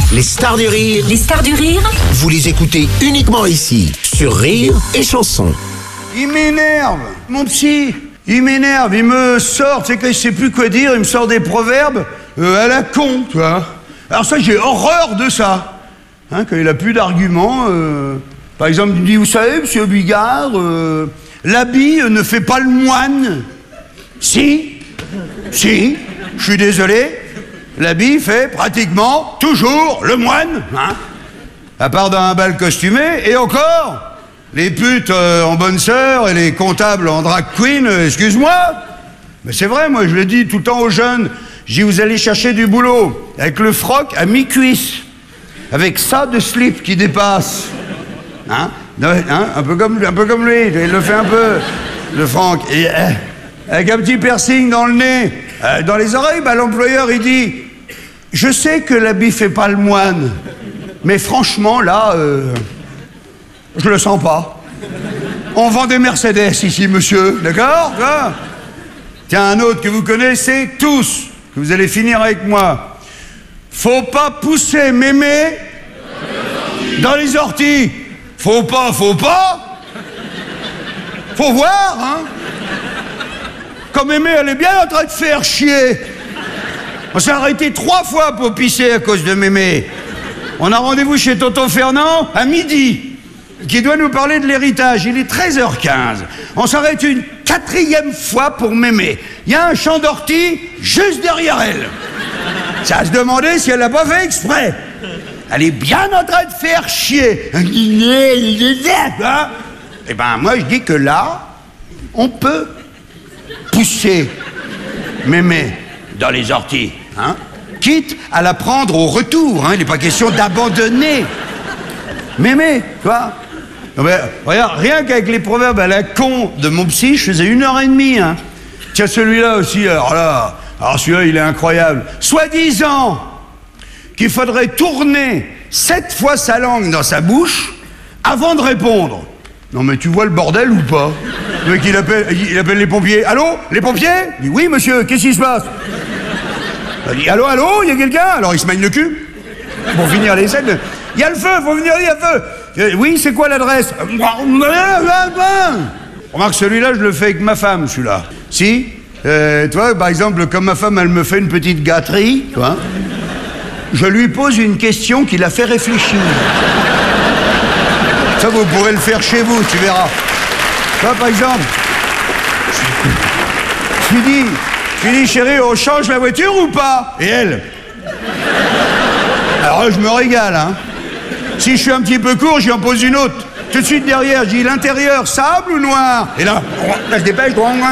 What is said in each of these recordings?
Les stars du rire. Les stars du rire. Vous les écoutez uniquement ici, sur Rire et Chanson. Il m'énerve, mon psy. Il m'énerve, il me sort, tu sais, quand il sait plus quoi dire, il me sort des proverbes à la con, tu vois. Alors ça, j'ai horreur de ça. Hein, quand il a plus d'arguments. Par exemple, il me dit, vous savez, monsieur Bigard, l'habit ne fait pas le moine. Si, je suis désolé, l'habit fait pratiquement toujours le moine. Hein, à part dans un bal costumé, et encore... Les putes en bonne sœur et les comptables en drag queen, excuse-moi. Mais c'est vrai, moi je le dis tout le temps aux jeunes. Je dis, vous allez chercher du boulot avec le froc à mi-cuisse, avec ça de slip qui dépasse. Hein, un peu comme lui, il le fait un peu, le Franck. Et, avec un petit piercing dans le nez, dans les oreilles, bah, l'employeur il dit, je sais que l'habit fait pas le moine, mais franchement là... je le sens pas. On vend des Mercedes ici, monsieur, d'accord? Tiens, un autre que vous connaissez tous, que vous allez finir avec moi. Faut pas pousser mémé dans les orties. Faut pas. Faut voir, hein? Comme mémé, elle est bien en train de faire chier. On s'est arrêté 3 fois pour pisser à cause de mémé. On a rendez-vous chez Tonton Fernand à midi, qui doit nous parler de l'héritage. Il est 13h15. On s'arrête une 4e fois pour mémé. Il y a un champ d'ortie juste derrière elle. Ça se demandait si elle l'a pas fait exprès. Elle est bien en train de faire chier. Hein? Eh ben, moi, je dis que là, on peut pousser mémé dans les orties. Hein? Quitte à la prendre au retour. Hein? Il n'est pas question d'abandonner mémé, tu vois. Regarde, rien qu'avec les proverbes à la con de mon psy, je faisais 1h30. Hein. Tiens, celui-là aussi, alors celui-là, il est incroyable. Soi-disant qu'il faudrait tourner 7 fois sa langue dans sa bouche avant de répondre. Non, mais tu vois le bordel ou pas? Le mec, il appelle les pompiers. Allô, les pompiers? Il dit, oui, monsieur, qu'est-ce qui se passe? Il dit, allô, il y a quelqu'un? Alors, il se mène le cul pour finir les scènes. Il y a le feu, faut venir, il y a le feu. Oui, c'est quoi l'adresse? Remarque, celui-là, je le fais avec ma femme, celui-là. Si, tu vois, par exemple, comme ma femme, elle me fait une petite gâterie, tu vois, je lui pose une question qui la fait réfléchir. Ça, vous pourrez le faire chez vous, tu verras. Tu vois, par exemple, je lui dis, chérie, on change la voiture ou pas? Et elle? Alors là, je me régale, hein. Si je suis un petit peu court, j'y en pose une autre. Tout de suite derrière, je dis l'intérieur, sable ou noir? Et là, je dépêche.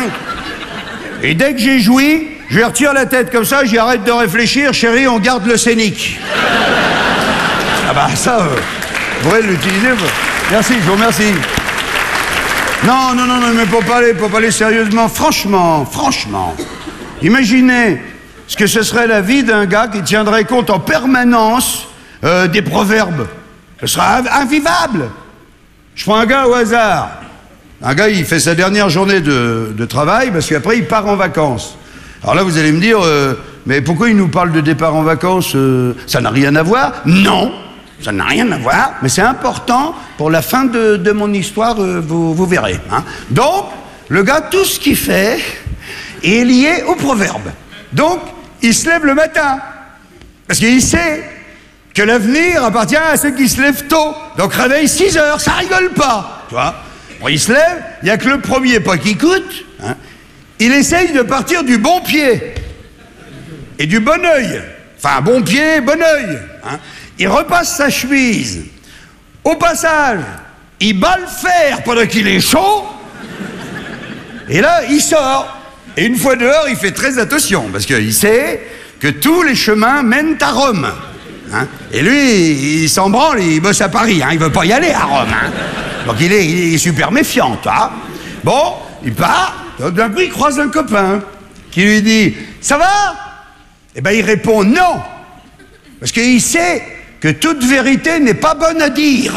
Et dès que j'ai joui, je lui retire la tête comme ça, j'y arrête de réfléchir, chérie, on garde le scénic. Ah bah ça, vous pourrez l'utiliser. Merci, je vous remercie. Non, mais pour parler sérieusement, franchement, imaginez ce que ce serait la vie d'un gars qui tiendrait compte en permanence des proverbes. Ce sera invivable. Je prends un gars au hasard. Un gars, il fait sa dernière journée de travail parce qu'après, il part en vacances. Alors là, vous allez me dire, mais pourquoi il nous parle de départ en vacances? Ça n'a rien à voir? Non, ça n'a rien à voir, mais c'est important pour la fin de mon histoire, vous verrez. Hein. Donc, le gars, tout ce qu'il fait est lié au proverbe. Donc, il se lève le matin parce qu'il sait que l'avenir appartient à ceux qui se lèvent tôt. Donc réveil 6h, ça rigole pas. Tu vois? Bon, il se lève, il n'y a que le premier pas qui coûte. Hein. Il essaye de partir du bon pied et du bon œil. Enfin, bon pied, bon œil. Hein. Il repasse sa chemise. Au passage, il bat le fer pendant qu'il est chaud. Et là, il sort. Et une fois dehors, il fait très attention parce qu'il sait que tous les chemins mènent à Rome. Hein? Et lui, il s'en branle, il bosse à Paris, hein? Il veut pas y aller à Rome. Hein? Donc il est super méfiant, toi. Bon, il part, d'un coup il croise un copain qui lui dit « Ça va ?» Eh ben il répond « Non !» Parce qu'il sait que toute vérité n'est pas bonne à dire.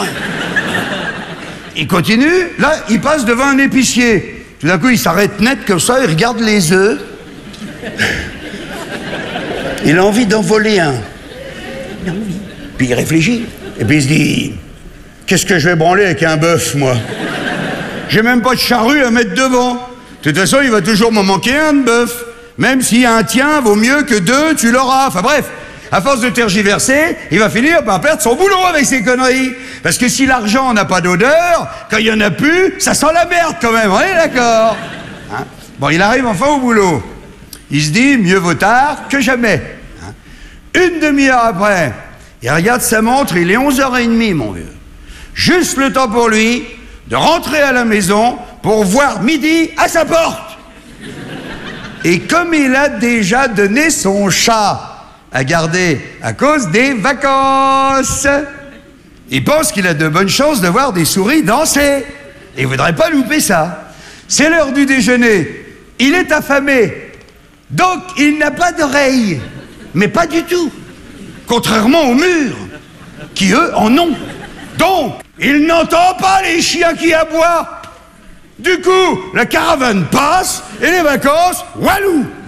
Il continue, là il passe devant un épicier. Tout d'un coup il s'arrête net comme ça, il regarde les œufs. Il a envie d'en voler un. Puis il réfléchit. Et puis il se dit, qu'est-ce que je vais branler avec un bœuf, moi? J'ai même pas de charrue à mettre devant. De toute façon, il va toujours m'en manquer un de bœuf. Même si un tien vaut mieux que deux, tu l'auras. Enfin bref, à force de tergiverser, il va finir par perdre son boulot avec ces conneries. Parce que si l'argent n'a pas d'odeur, quand il y en a plus, ça sent la merde quand même, on est d'accord, hein? Bon, il arrive enfin au boulot. Il se dit, mieux vaut tard que jamais, hein? Une demi-heure après, il regarde sa montre, il est 11h30, mon vieux. Juste le temps pour lui de rentrer à la maison pour voir midi à sa porte. Et comme il a déjà donné son chat à garder à cause des vacances, il pense qu'il a de bonnes chances de voir des souris danser. Et il ne voudrait pas louper ça. C'est l'heure du déjeuner. Il est affamé. Donc, il n'a pas d'oreilles. Mais pas du tout. Contrairement aux murs, qui eux en ont. Donc, il n'entend pas les chiens qui aboient. Du coup, la caravane passe et les vacances, walou!